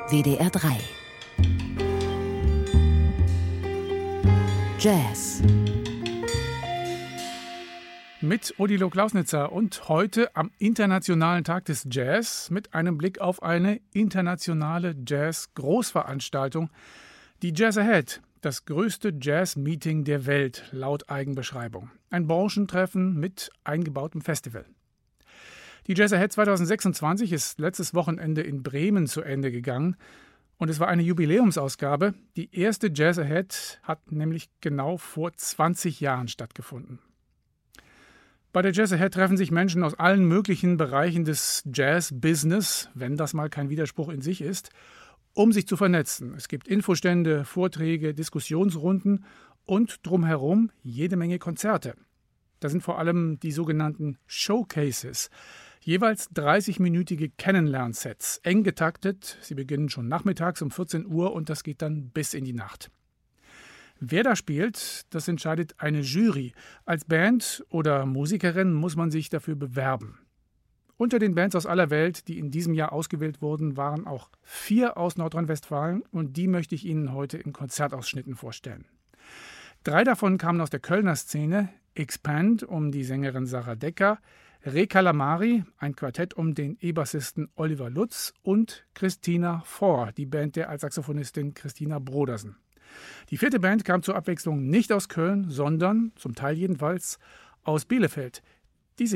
WDR 3 Jazz mit Odilo Klausnitzer und heute am Internationalen Tag des Jazz mit einem Blick auf eine internationale Jazz-Großveranstaltung, die Jazz Ahead, das größte Jazz-Meeting der Welt, laut Eigenbeschreibung. Ein Branchentreffen mit eingebautem Festival. Die Jazz Ahead 2026 ist letztes Wochenende in Bremen zu Ende gegangen und es war eine Jubiläumsausgabe. Die erste Jazz Ahead hat nämlich genau vor 20 Jahren stattgefunden. Bei der Jazz Ahead treffen sich Menschen aus allen möglichen Bereichen des Jazz-Business, wenn das mal kein Widerspruch in sich ist, um sich zu vernetzen. Es gibt Infostände, Vorträge, Diskussionsrunden und drumherum jede Menge Konzerte. Da sind vor allem die sogenannten Showcases, jeweils 30-minütige Kennenlernsets, eng getaktet. Sie beginnen schon nachmittags um 14 Uhr und das geht dann bis in die Nacht. Wer da spielt, das entscheidet eine Jury. Als Band oder Musikerin muss man sich dafür bewerben. Unter den Bands aus aller Welt, die in diesem Jahr ausgewählt wurden, waren auch 4 aus Nordrhein-Westfalen und die möchte ich Ihnen heute in Konzertausschnitten vorstellen. 3 davon kamen aus der Kölner Szene: Expand um die Sängerin Sarah Decker, Re Calamari, ein Quartett um den E-Bassisten Oliver Lutz und Christina Four, die Band der Altsaxophonistin Christina Brodersen. Die 4. Band kam zur Abwechslung nicht aus Köln, sondern, zum Teil jedenfalls, aus Bielefeld.